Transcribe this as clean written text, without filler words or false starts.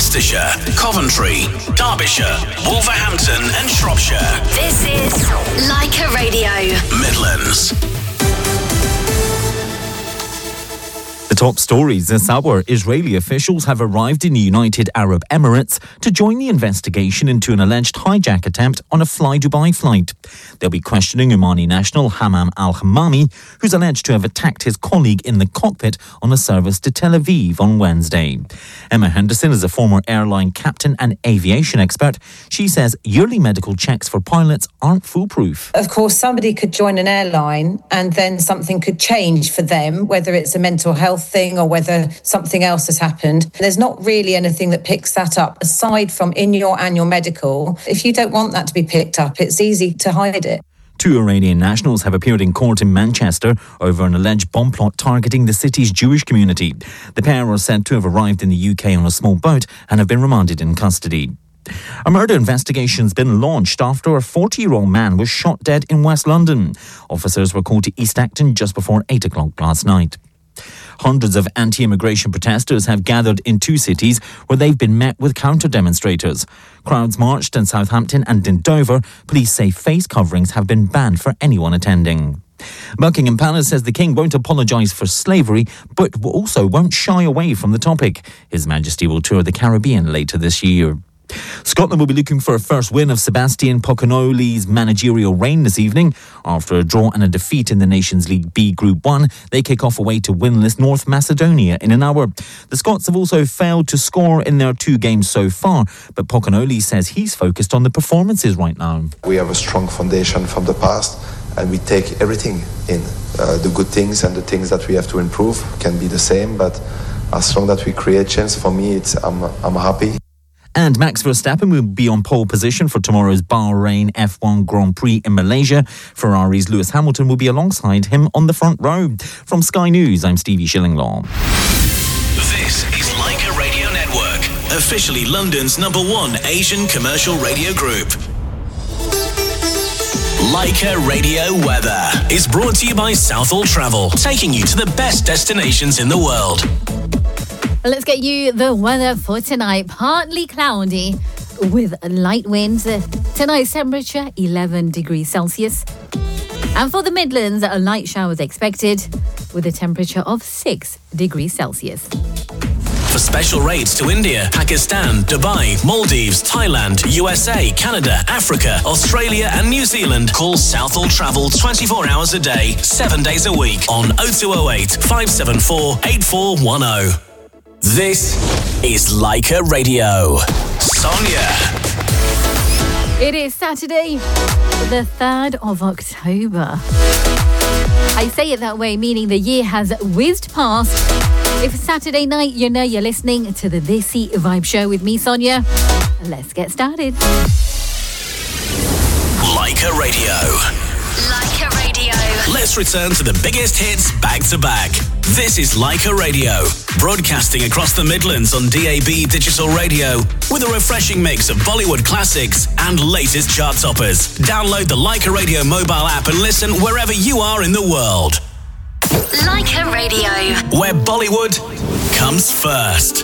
Worcestershire, Coventry, Derbyshire, Wolverhampton and Shropshire. This is Leica Radio. Midlands. The top stories this hour. Israeli officials have arrived in the United Arab Emirates to join the investigation into an alleged hijack attempt on a Fly Dubai flight. They'll be questioning Omani national Hammam al-Hammami, who's alleged to have attacked his colleague in the cockpit on a service to Tel Aviv on Wednesday. Emma Henderson is a former airline captain and aviation expert. She says yearly medical checks for pilots aren't foolproof. Of course, somebody could join an airline and then something could change for them, whether it's a mental health thing or whether something else has happened. There's not really anything that picks that up aside from in your annual medical. If you don't want that to be picked up, it's easy to hide it. Two Iranian nationals have appeared in court in Manchester over an alleged bomb plot targeting the city's Jewish community. The pair are said to have arrived in the UK on a small boat and have been remanded in custody. A murder investigation's been launched after a 40-year-old man was shot dead in West London. Officers were called to East Acton just before 8 o'clock last night. Hundreds of anti-immigration protesters have gathered in two cities where they've been met with counter-demonstrators. Crowds marched in Southampton and in Dover. Police say face coverings have been banned for anyone attending. Buckingham Palace says the King won't apologise for slavery, but also won't shy away from the topic. His Majesty will tour the Caribbean later this year. Scotland will be looking for a first win of Sebastian Pocognoli's managerial reign this evening. After a draw and a defeat in the Nations League B Group 1, they kick off away to winless North Macedonia in an hour. The Scots have also failed to score in their two games so far, but Pocognoli says he's focused on the performances right now. We have a strong foundation from the past and we take everything in. The good things and the things that we have to improve can be the same, but as long as we create chance, for me, I'm happy. And Max Verstappen will be on pole position for tomorrow's Bahrain F1 Grand Prix in Malaysia. Ferrari's Lewis Hamilton will be alongside him on the front row. From Sky News, I'm Stevie Shillinglaw. This is Leica Radio Network, officially London's #1 Asian commercial radio group. Leica Radio Weather is brought to you by Southall Travel, taking you to the best destinations in the world. Let's get you the weather for tonight. Partly cloudy with light winds. Tonight's temperature 11 degrees Celsius. And for the Midlands, a light shower is expected with a temperature of 6 degrees Celsius. For special rates to India, Pakistan, Dubai, Maldives, Thailand, USA, Canada, Africa, Australia and New Zealand, call Southall Travel 24 hours a day, 7 days a week on 0208 574 8410. This is Leica Radio. Sonia. It is Saturday, the 3rd of October. I say it that way, meaning the year has whizzed past. If it's Saturday night, you know you're listening to the Desi Vibe Show with me, Sonia. Let's get started. Leica Radio. Leica Radio. Let's return to the biggest hits back to back. This is Leica Radio, broadcasting across the Midlands on DAB digital radio with a refreshing mix of Bollywood classics and latest chart toppers. Download the Leica Radio mobile app and listen wherever you are in the world. Leica Radio. Where Bollywood comes first.